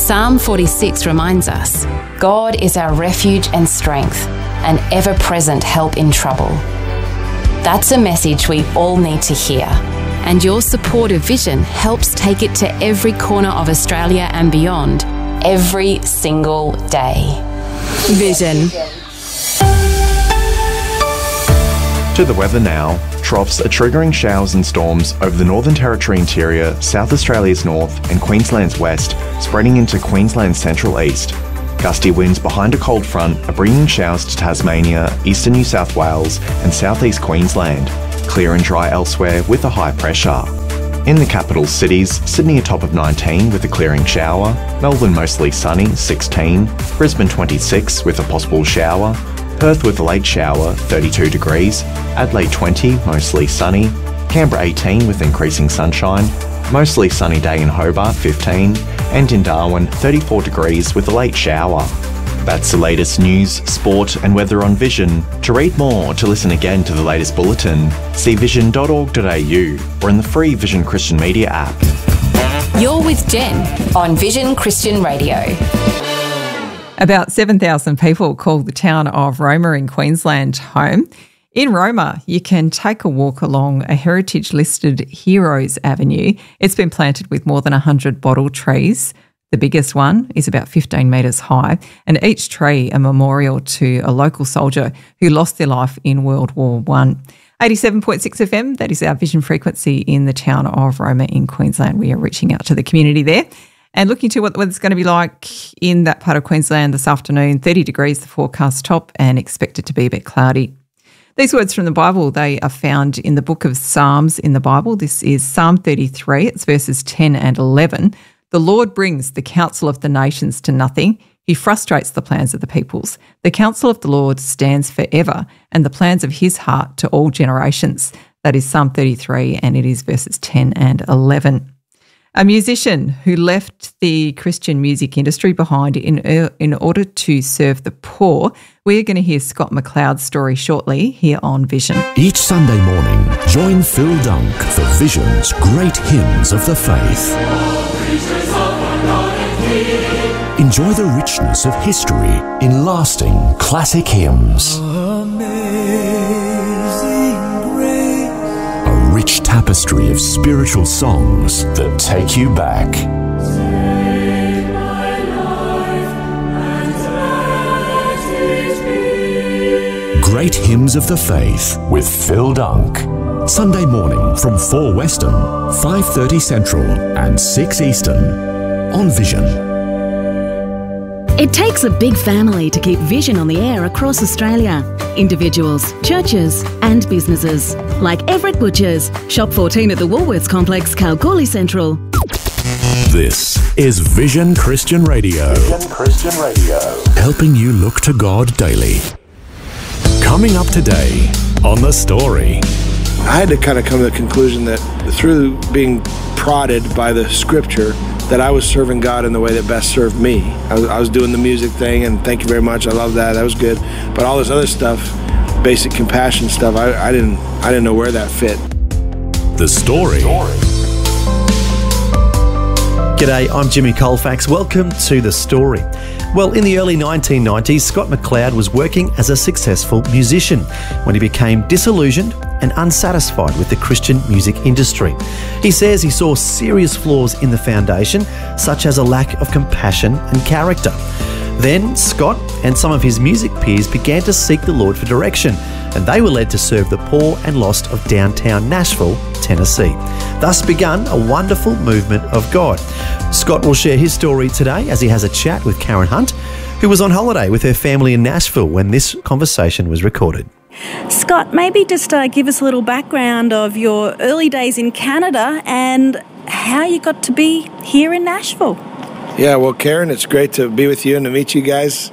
Psalm 46 reminds us, God is our refuge and strength, an ever-present help in trouble. That's a message we all need to hear, and your support of Vision helps take it to every corner of Australia and beyond, every single day. Vision. To the weather now. Troughs are triggering showers and storms over the Northern Territory interior, South Australia's north and Queensland's west, spreading into Queensland's central east. Gusty winds behind a cold front are bringing showers to Tasmania, eastern New South Wales and southeast Queensland. Clear and dry elsewhere with a high pressure. In the capital cities, Sydney atop of 19 with a clearing shower, Melbourne mostly sunny, 16, Brisbane 26 with a possible shower, Perth with a late shower, 32 degrees, Adelaide 20, mostly sunny, Canberra 18 with increasing sunshine, mostly sunny day in Hobart, 15, and in Darwin, 34 degrees with a late shower. That's the latest news, sport and weather on Vision. To read more or to listen again to the latest bulletin, see vision.org.au or in the free Vision Christian Media app. You're with Jen on Vision Christian Radio. About 7,000 people call the town of Roma in Queensland home. In Roma, you can take a walk along a heritage-listed Heroes Avenue. It's been planted with more than 100 bottle trees. The biggest one is about 15 metres high, and each tree a memorial to a local soldier who lost their life in World War I. 87.6 FM, that is our Vision frequency in the town of Roma in Queensland. We are reaching out to the community there. And looking to what the weather's going to be like in that part of Queensland this afternoon, 30 degrees the forecast top and expected to be a bit cloudy. These words from the Bible, they are found in the book of Psalms in the Bible. This is Psalm 33, it's verses 10 and 11. The Lord brings the counsel of the nations to nothing. He frustrates the plans of the peoples. The counsel of the Lord stands forever, and the plans of his heart to all generations. That is Psalm 33, and it is verses 10 and 11. A musician who left the Christian music industry behind in order to serve the poor. We're going to hear Scott McLeod's story shortly here on Vision. Each Sunday morning, join Phil Dunk for Vision's Great Hymns of the Faith. Enjoy the richness of history in lasting classic hymns. Rich tapestry of spiritual songs that take you back. Save my life and let it be. Great Hymns of the Faith with Phil Dunk. Sunday morning from 4 Western, 5:30 Central and 6 Eastern on Vision. It takes a big family to keep Vision on the air across Australia. Individuals, churches and businesses. Like Everett Butchers, Shop 14 at the Woolworths Complex, Kalgoorlie Central. This is Vision Christian Radio. Vision Christian Radio. Helping you look to God daily. Coming up today on The Story. I had to kind of come to the conclusion that through being prodded by the scripture, that I was serving God in the way that best served me. I was doing the music thing, and thank you very much, I love that, that was good. But all this other stuff, basic compassion stuff, I didn't know where that fit. The Story. G'day, I'm Jimmy Colfax. Welcome to The Story. Well, in the early 1990s, Scott McLeod was working as a successful musician when he became disillusioned and unsatisfied with the Christian music industry. He says he saw serious flaws in the foundation, such as a lack of compassion and character. Then Scott and some of his music peers began to seek the Lord for direction, and they were led to serve the poor and lost of downtown Nashville, Tennessee. Thus begun a wonderful movement of God. Scott will share his story today as he has a chat with Karen Hunt, who was on holiday with her family in Nashville when this conversation was recorded. Scott, maybe just give us a little background of your early days in Canada and how you got to be here in Nashville. Yeah, well, Karen, it's great to be with you and to meet you guys.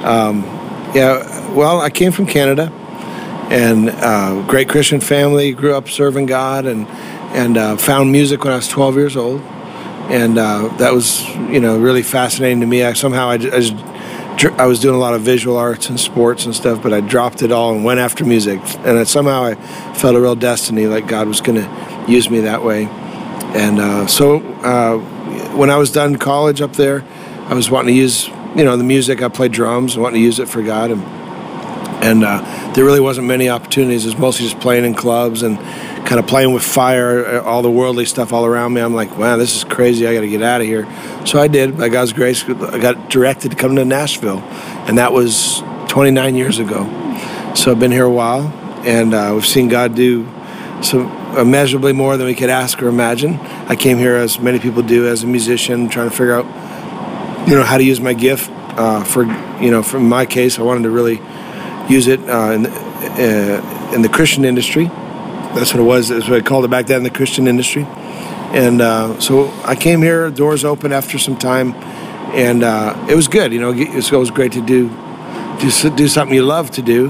I came from Canada, and great Christian family, grew up serving God, and found music when I was 12 years old, and that was really fascinating to me. I was doing a lot of visual arts and sports and stuff, but I dropped it all and went after music, and somehow I felt a real destiny, like God was going to use me that way. And so when I was done college up there, I was wanting to use, the music. I played drums, wanting to use it for God, and there really wasn't many opportunities. It was mostly just playing in clubs and kind of playing with fire, all the worldly stuff all around me. I'm like, wow, this is crazy. I got to get out of here. So I did. By God's grace, I got directed to come to Nashville, and that was 29 years ago. So I've been here a while, and we've seen God do some immeasurably more than we could ask or imagine. I came here, as many people do, as a musician, trying to figure out, how to use my gift. For my case, I wanted to really use it in the Christian industry. That's what it was. That's what I called it back then, the Christian industry. And so I came here, doors open after some time, and it was good. It's always great to do something you love to do.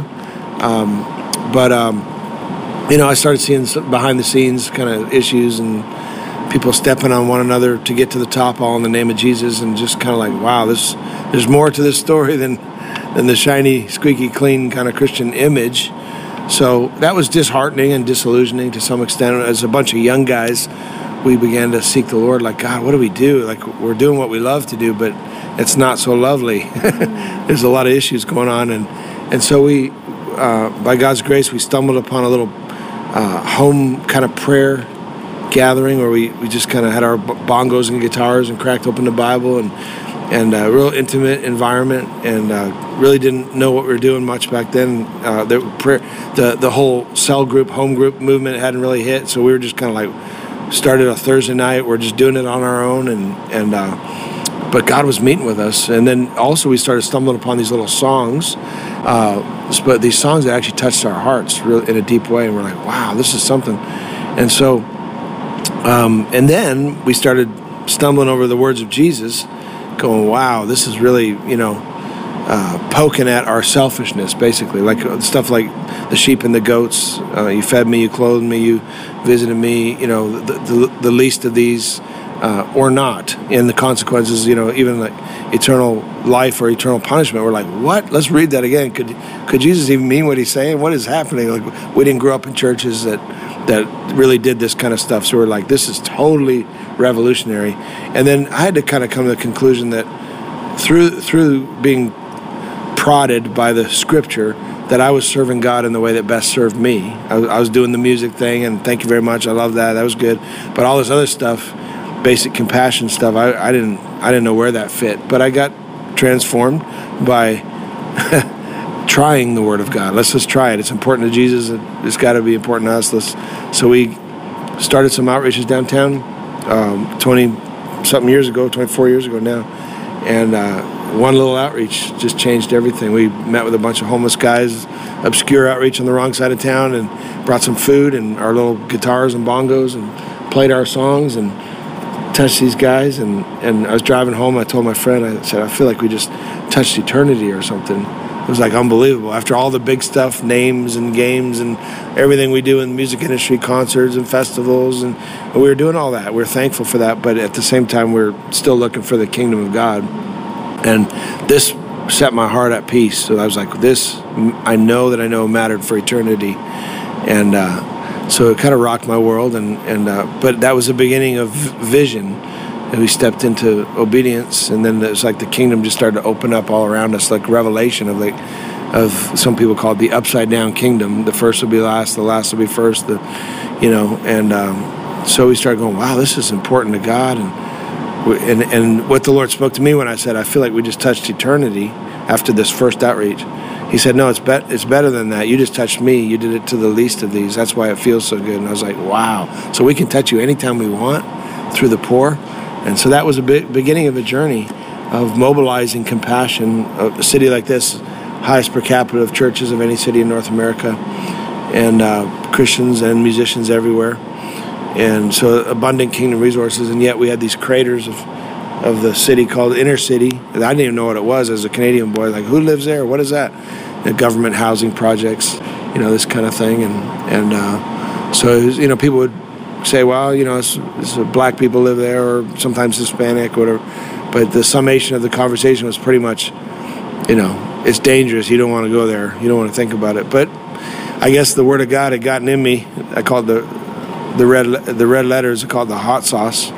I started seeing some behind the scenes kind of issues and people stepping on one another to get to the top, all in the name of Jesus, and just kind of like, wow, there's more to this story than the shiny, squeaky clean kind of Christian image. So that was disheartening and disillusioning to some extent. As a bunch of young guys, we began to seek the Lord, like, God, what do we do? Like, we're doing what we love to do, but it's not so lovely. There's a lot of issues going on. And so we, by God's grace, we stumbled upon a little home kind of prayer gathering where we just kind of had our bongos and guitars and cracked open the Bible and a real intimate environment, and really didn't know what we were doing much back then. The whole cell group, home group movement hadn't really hit, so we were just kind of like started a Thursday night. We're just doing it on our own, but God was meeting with us. And then also we started stumbling upon these little songs, but these songs that actually touched our hearts really in a deep way, and we're like, wow, this is something. And so, and then we started stumbling over the words of Jesus, going, wow, this is really, poking at our selfishness, basically, like stuff like the sheep and the goats. You fed me, you clothed me, you visited me, the least of these, or not, and the consequences, even like eternal life or eternal punishment. We're like, what? Let's read that again. Could Jesus even mean what he's saying? What is happening? Like, we didn't grow up in churches that really did this kind of stuff. So we're like, this is totally revolutionary. And then I had to kind of come to the conclusion that through being prodded by the scripture, that I was serving God in the way that best served me. I was doing the music thing, and thank you very much. I love that. That was good. But all this other stuff, basic compassion stuff, I didn't know where that fit. But I got transformed by trying the Word of God. Let's just try it. It's important to Jesus. It's got to be important to us. So we started some outreaches downtown 20-something years ago, 24 years ago now. And one little outreach just changed everything. We met with a bunch of homeless guys, obscure outreach on the wrong side of town, and brought some food and our little guitars and bongos and played our songs and touched these guys. And I was driving home. I told my friend, I said, I feel like we just touched eternity or something. It was like unbelievable. After all the big stuff, names and games and everything we do in the music industry, concerts and festivals, and we were doing all that. We're thankful for that, but at the same time, we're still looking for the kingdom of God. And this set my heart at peace. So I was like, this, I know mattered for eternity. And so it kind of rocked my world. But that was the beginning of vision. And we stepped into obedience, and then it's like the kingdom just started to open up all around us, like revelation of some people call it the upside down kingdom. The first will be last, the last will be first. So we started going, wow, this is important to God. And what the Lord spoke to me when I said, I feel like we just touched eternity after this first outreach. He said, no, it's better than that. You just touched me. You did it to the least of these. That's why it feels so good. And I was like, wow. So we can touch you anytime we want through the poor. And so that was a beginning of a journey of mobilizing compassion. A city like this, highest per capita of churches of any city in North America, and Christians and musicians everywhere. And so abundant kingdom resources, and yet we had these craters of the city called Inner City. And I didn't even know what it was as a Canadian boy. Like, who lives there? What is that? The government housing projects, this kind of thing. So it was, people would say, well, it's black people live there, or sometimes Hispanic, whatever. But the summation of the conversation was pretty much, it's dangerous. You don't want to go there. You don't want to think about it. But I guess the Word of God had gotten in me. I called the red letters, I called the hot sauce.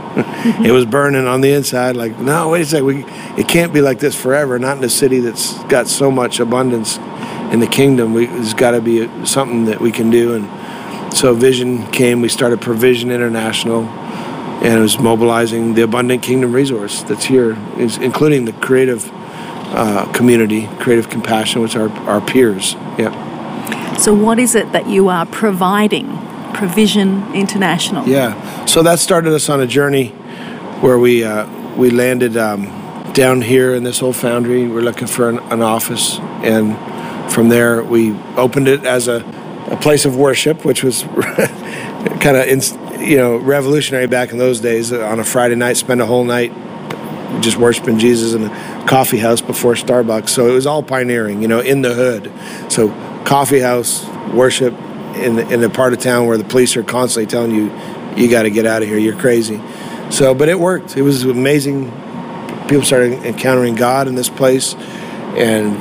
It was burning on the inside. Like, no, wait a second. It can't be like this forever. Not in a city that's got so much abundance in the kingdom. There's got to be something that we can do. And so vision came. We started Provision International, and it was mobilizing the abundant kingdom resource that's here, including the creative community, Creative Compassion, which are our peers. Yeah. So what is it that you are providing, Provision International? Yeah, so that started us on a journey where we landed down here in this old foundry. We're looking for an office, and from there we opened it as a place of worship, which was kind of revolutionary back in those days. On a Friday night, spend a whole night just worshiping Jesus in a coffee house before Starbucks. So it was all pioneering, in the hood. So coffee house, worship in the part of town where the police are constantly telling you got to get out of here, you're crazy. So, but it worked. It was amazing. People started encountering God in this place, and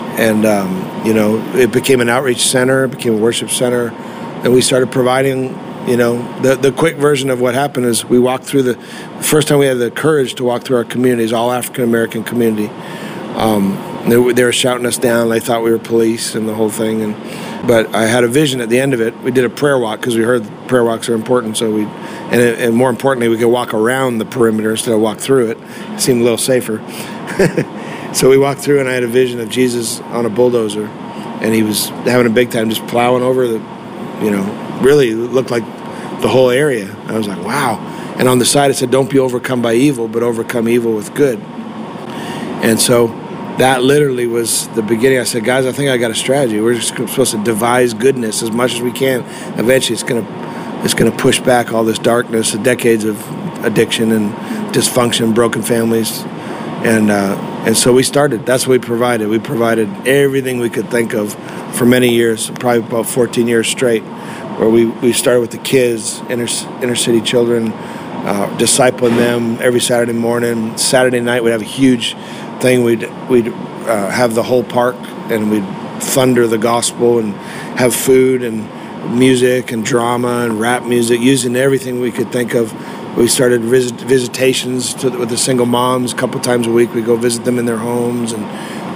it became an outreach center, it became a worship center, and we started providing. The quick version of what happened is we walked through the first time we had the courage to walk through our communities, all African American community. They were shouting us down. They thought we were police and the whole thing. But I had a vision at the end of it. We did a prayer walk because we heard prayer walks are important. So and more importantly, we could walk around the perimeter instead of walk through it. It seemed a little safer. So we walked through, and I had a vision of Jesus on a bulldozer, and he was having a big time just plowing over really looked like the whole area. I was like, wow. And on the side it said, don't be overcome by evil, but overcome evil with good. And so that literally was the beginning. I said, guys, I think I got a strategy. We're just supposed to devise goodness as much as we can. Eventually it's gonna push back all this darkness, the decades of addiction and dysfunction, broken families. And so we started. That's what we provided. We provided everything we could think of for many years, probably about 14 years straight, where we started with the kids, inner city children, discipling them every Saturday morning. Saturday night we'd have a huge thing. We'd have the whole park, and we'd thunder the gospel and have food and music and drama and rap music, using everything we could think of. We started visitations with the single moms. A couple times a week we'd go visit them in their homes, and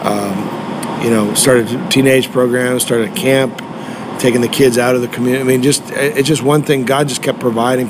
started teenage programs, started a camp, taking the kids out of the community. I mean, it's just one thing. God just kept providing,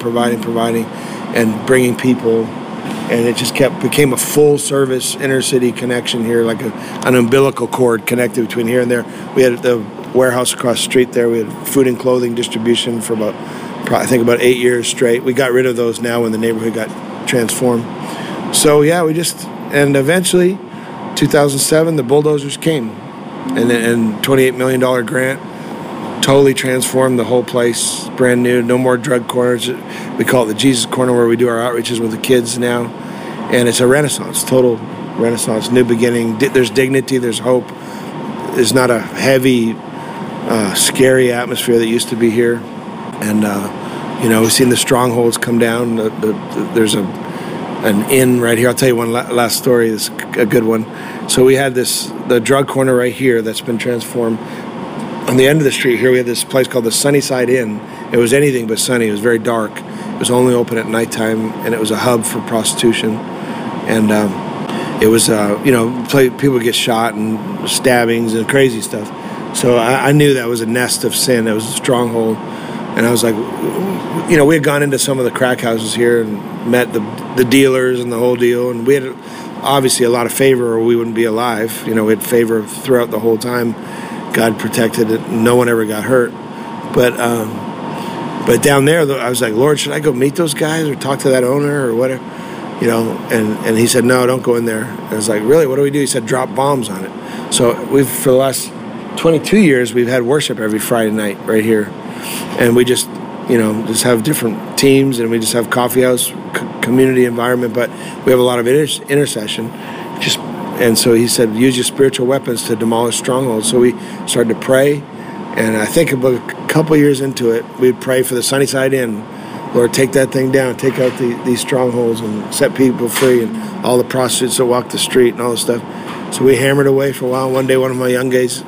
and bringing people, and it just became a full service inner city connection here, like an umbilical cord connected between here and there. We had the warehouse across the street there. We had food and clothing distribution for about 8 years straight. We got rid of those now when the neighborhood got transformed. So yeah, and eventually 2007 the bulldozers came, and $28 million grant totally transformed the whole place, brand new, no more drug corners. We call it the Jesus Corner, where we do our outreaches with the kids now, and it's a renaissance, total renaissance, new beginning. There's dignity, there's hope. There's not a heavy, scary atmosphere that used to be here, and we've seen the strongholds come down. There's an inn right here. I'll tell you one last story. It's a good one. So we had the drug corner right here that's been transformed. On the end of the street here, we had this place called the Sunnyside Inn. It was anything but sunny. It was very dark. It was only open at nighttime, and it was a hub for prostitution. And it was, people would get shot and stabbings and crazy stuff. So I knew that was a nest of sin. It was a stronghold. And I was like, we had gone into some of the crack houses here and met the dealers and the whole deal. And we had obviously a lot of favor, or we wouldn't be alive. We had favor throughout the whole time. God protected it. No one ever got hurt. But down there, I was like, Lord, should I go meet those guys or talk to that owner or whatever? And he said, no, don't go in there. And I was like, really, what do we do? He said, drop bombs on it. So for the last 22 years, we've had worship every Friday night right here. And we just have different teams, and we just have coffee house, community environment, but we have a lot of intercession. And so he said, use your spiritual weapons to demolish strongholds. So we started to pray, and I think about a couple years into it, we'd pray for the Sunnyside Inn. Lord, take that thing down, take out these strongholds and set people free, and all the prostitutes that walk the street and all this stuff. So we hammered away for a while. One day, one of my young guys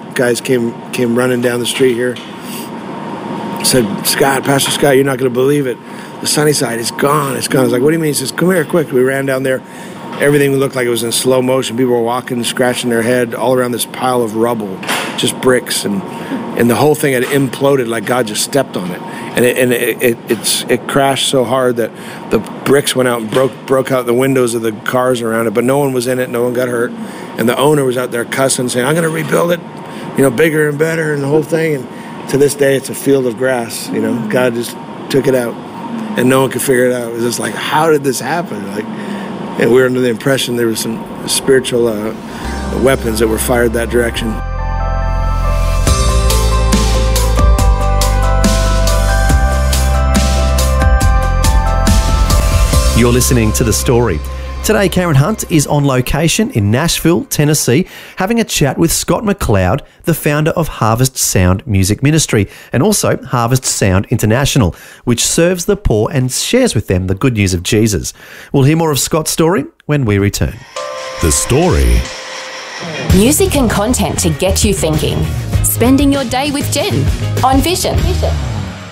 came running down the street here. Said, Pastor Scott, you're not going to believe it. the sunny side, it's gone, it's gone. I was like, what do you mean? He says, come here, quick. We ran down there. Everything looked like it was in slow motion. People were walking, scratching their head all around this pile of rubble, just bricks, and the whole thing had imploded like God just stepped on it. And it crashed so hard that the bricks went out and broke out the windows of the cars around it, but no one was in it, no one got hurt. And the owner was out there cussing, saying, I'm going to rebuild it, bigger and better, and the whole thing. And to this day, it's a field of grass. God just took it out, and no one could figure it out. It was just like, how did this happen? And we were under the impression there was some spiritual weapons that were fired that direction. You're listening to The Story. Today, Karen Hunt is on location in Nashville, Tennessee, having a chat with Scott McLeod, the founder of Harvest Sound Music Ministry, and also Harvest Sound International, which serves the poor and shares with them the good news of Jesus. We'll hear more of Scott's story when we return. The Story. Music and content to get you thinking. Spending your day with Jen on Vision.